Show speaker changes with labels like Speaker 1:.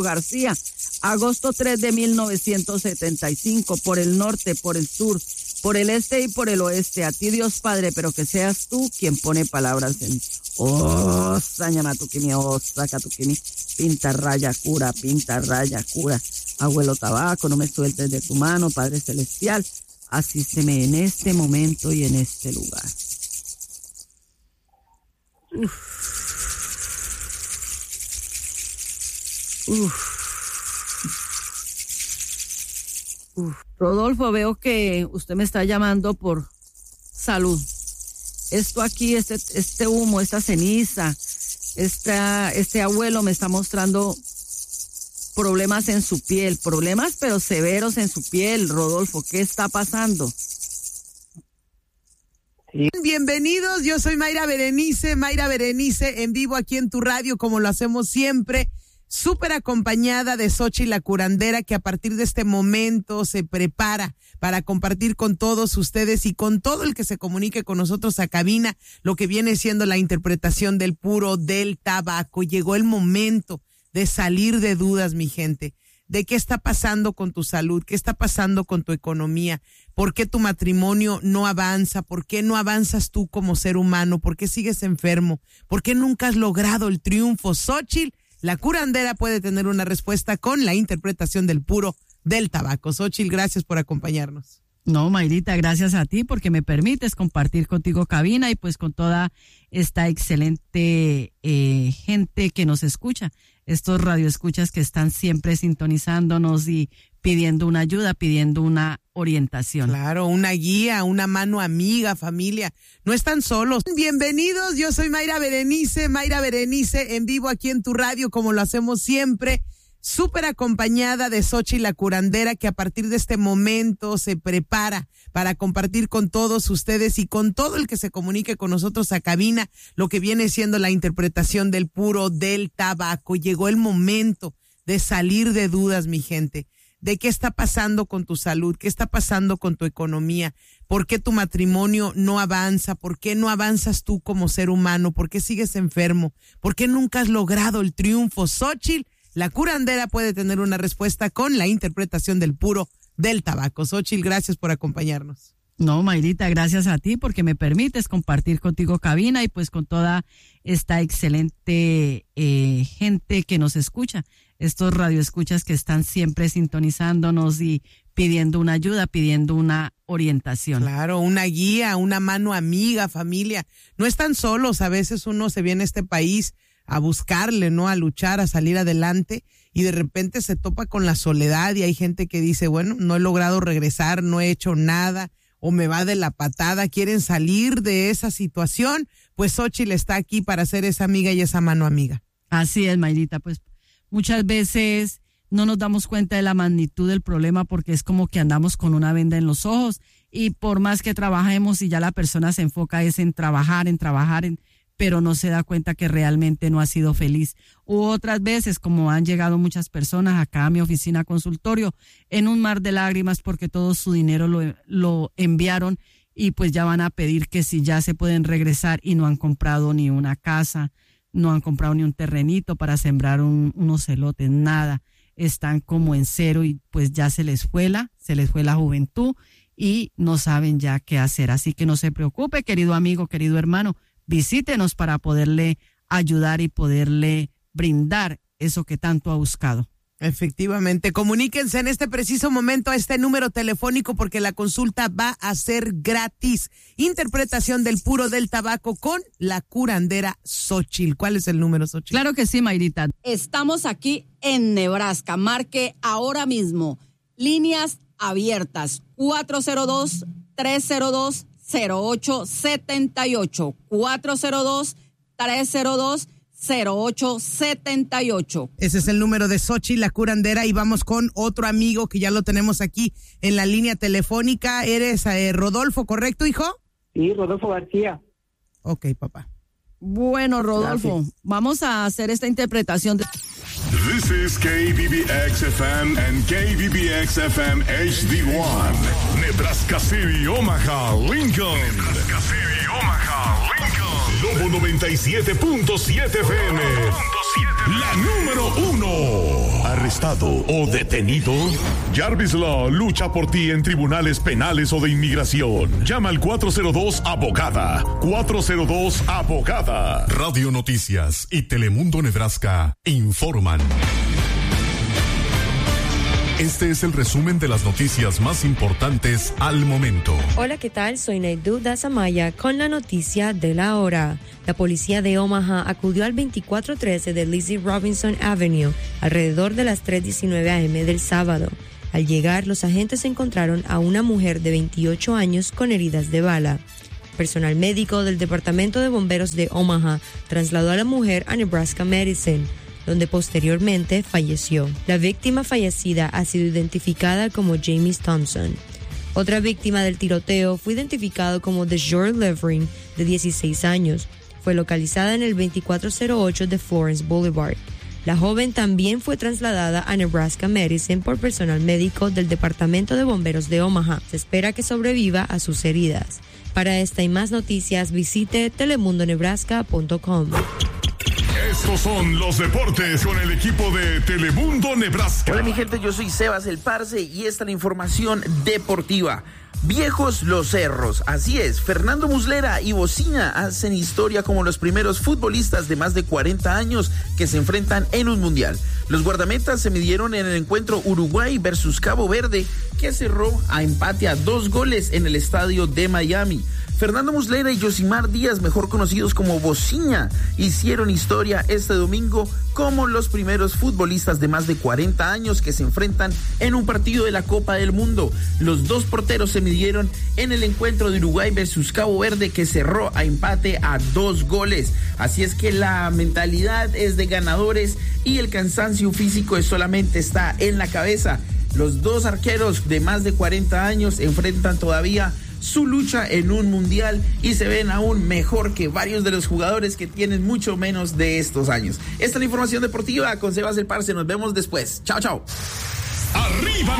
Speaker 1: García, agosto 3 de 1975, por el norte, por el sur, por el este y por el oeste. A ti, Dios Padre, pero que seas tú quien pone palabras en Sañamatukimi, Sacatukimi, pinta raya cura, abuelo tabaco, no me sueltes de tu mano, Padre Celestial, asísteme en este momento y en este lugar. Rodolfo, veo que usted me está llamando por salud. Esto aquí, este humo, esta ceniza, este abuelo me está mostrando problemas en su piel, problemas pero severos en su piel. Rodolfo, ¿qué está pasando?
Speaker 2: Sí. Bienvenidos, yo soy Mayra Berenice en vivo aquí en tu radio, como lo hacemos siempre, súper acompañada de Xochitl la curandera, que a partir de este momento se prepara para compartir con todos ustedes y con todo el que se comunique con nosotros a cabina lo que viene siendo la interpretación del puro del tabaco. Llegó el momento de salir de dudas, mi gente, de qué está pasando con tu salud, qué está pasando con tu economía, por qué tu matrimonio no avanza, por qué no avanzas tú como ser humano, por qué sigues enfermo, por qué nunca has logrado el triunfo. Xochitl la curandera puede tener una respuesta con la interpretación del puro del tabaco. Xochitl, gracias por acompañarnos.
Speaker 1: No, Mayrita, gracias a ti porque me permites compartir contigo cabina y pues con toda esta excelente gente que nos escucha, estos radioescuchas que están siempre sintonizándonos y pidiendo una ayuda, pidiendo una orientación.
Speaker 2: Claro, una guía, una mano amiga, familia. No están solos. Bienvenidos, yo soy Mayra Berenice en vivo aquí en tu radio, como lo hacemos siempre, súper acompañada de Xochitl la curandera, que a partir de este momento se prepara para compartir con todos ustedes y con todo el que se comunique con nosotros a cabina lo que viene siendo la interpretación del puro del tabaco. Llegó el momento de salir de dudas, mi gente, de qué está pasando con tu salud, qué está pasando con tu economía, por qué tu matrimonio no avanza, por qué no avanzas tú como ser humano, por qué sigues enfermo, por qué nunca has logrado el triunfo. Xochitl la curandera puede tener una respuesta con la interpretación del puro del tabaco. Xochitl, gracias por acompañarnos.
Speaker 1: No, Mayrita, gracias a ti porque me permites compartir contigo cabina y pues con toda esta excelente gente que nos escucha, estos radioescuchas que están siempre sintonizándonos y pidiendo una ayuda, pidiendo una orientación.
Speaker 2: Claro, una guía, una mano amiga, familia. No están solos, a veces uno se viene a este país a buscarle, ¿no? A luchar, a salir adelante y de repente se topa con la soledad y hay gente que dice, bueno, no he logrado regresar, no he hecho nada o me va de la patada, quieren salir de esa situación, pues Xochitl está aquí para ser esa amiga y esa mano amiga.
Speaker 1: Así es, Mayrita, pues muchas veces no nos damos cuenta de la magnitud del problema porque es como que andamos con una venda en los ojos y por más que trabajemos y ya la persona se enfoca es en trabajar, pero no se da cuenta que realmente no ha sido feliz. U otras veces, como han llegado muchas personas acá a mi oficina consultorio, en un mar de lágrimas porque todo su dinero lo enviaron y pues ya van a pedir que si ya se pueden regresar y no han comprado ni una casa, no han comprado ni un terrenito para sembrar unos elotes, nada. Están como en cero y pues ya se les fue la juventud y no saben ya qué hacer. Así que no se preocupe, querido amigo, querido hermano, visítenos para poderle ayudar y poderle brindar eso que tanto ha buscado.
Speaker 2: Efectivamente, comuníquense en este preciso momento a este número telefónico porque la consulta va a ser gratis. Interpretación del puro del tabaco con la curandera Xochitl. ¿Cuál es el número, Xochitl?
Speaker 1: Claro que sí, Mayrita. Estamos aquí en Nebraska. Marque ahora mismo. Líneas abiertas. 402-302-0878. 402-302-0878.
Speaker 2: Ese es el número de Xochitl la curandera y vamos con otro amigo que ya lo tenemos aquí en la línea telefónica. Eres Rodolfo, ¿correcto, hijo?
Speaker 3: Sí, Rodolfo García.
Speaker 2: Ok, papá.
Speaker 1: Bueno, Rodolfo, gracias. Vamos a hacer esta interpretación de...
Speaker 4: This is KBBX-FM and KBBX-FM HD1. Nebraska City, Omaha, Lincoln. Nebraska City, Omaha, Lincoln. Lobo 97.7 FM. La número 1. ¿Arrestado o detenido? Jarvis Law lucha por ti en tribunales penales o de inmigración. Llama al 402-ABOGADA. 402-ABOGADA. Radio Noticias y Telemundo Nebraska informan. Este es el resumen de las noticias más importantes al momento.
Speaker 5: Hola, ¿qué tal? Soy Naidu Dasamaya con la noticia de la hora. La policía de Omaha acudió al 2413 de Lizzie Robinson Avenue alrededor de las 3:19 a.m. del sábado. Al llegar, los agentes encontraron a una mujer de 28 años con heridas de bala. Personal médico del Departamento de Bomberos de Omaha trasladó a la mujer a Nebraska Medicine, donde posteriormente falleció. La víctima fallecida ha sido identificada como Jamie Thompson. Otra víctima del tiroteo fue identificado como DeJour Levering, de 16 años. Fue localizada en el 2408 de Florence Boulevard. La joven también fue trasladada a Nebraska Medicine por personal médico del Departamento de Bomberos de Omaha. Se espera que sobreviva a sus heridas. Para esta y más noticias, visite telemundonebraska.com.
Speaker 4: Estos son los deportes con el equipo de Telemundo Nebraska.
Speaker 6: Hola mi gente, yo soy Sebas el Parce y esta es la información deportiva. Viejos los cerros, así es, Fernando Muslera y Bocina hacen historia como los primeros futbolistas de más de 40 años que se enfrentan en un mundial. Los guardametas se midieron en el encuentro Uruguay versus Cabo Verde, que cerró a empate a 2 goles en el estadio de Miami. Fernando Muslera y Yosimar Díaz, mejor conocidos como Bocina, hicieron historia este domingo como los primeros futbolistas de más de 40 años que se enfrentan en un partido de la Copa del Mundo. Los dos porteros se midieron en el encuentro de Uruguay versus Cabo Verde, que cerró a empate a 2 goles. Así es que la mentalidad es de ganadores y el cansancio físico solamente está en la cabeza. Los dos arqueros de más de 40 años enfrentan todavía su lucha en un mundial y se ven aún mejor que varios de los jugadores que tienen mucho menos de estos años. Esta es la información deportiva con Sebas el Parce. Nos vemos después. Chao, chao.
Speaker 4: Arriba